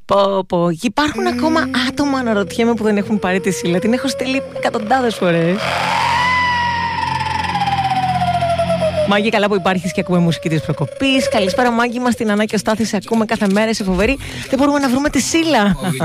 Πω. Υπάρχουν ακόμα άτομα, αναρωτιέμαι, που δεν έχουν πάρει τη Σίλα. Την έχω στείλει εκατοντάδες φορές. Μάγκη, καλά που υπάρχεις και ακούμε μουσική της προκοπής. Καλησπέρα, Μάγκη μας, την Ανά και ο Στάθης. Ακούμε κάθε μέρα, είσαι φοβερή. Δεν μπορούμε να βρούμε τη Σίλα.